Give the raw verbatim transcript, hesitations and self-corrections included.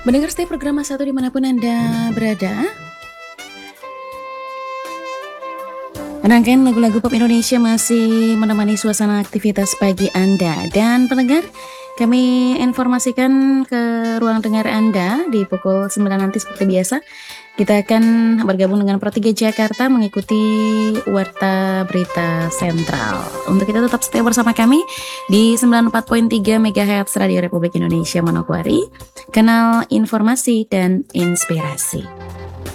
Mendengar setiap program Mas satu dimanapun Anda berada. Rangkaian lagu-lagu pop Indonesia masih menemani suasana aktivitas pagi Anda. Dan pendengar, kami informasikan ke ruang dengar Anda di pukul sembilan nanti seperti biasa. Kita akan bergabung dengan Pro tiga Jakarta mengikuti Warta Berita Sentral. Untuk kita tetap stay bersama kami di sembilan puluh empat koma tiga megahertz Radio Republik Indonesia Manokwari, kanal informasi dan inspirasi.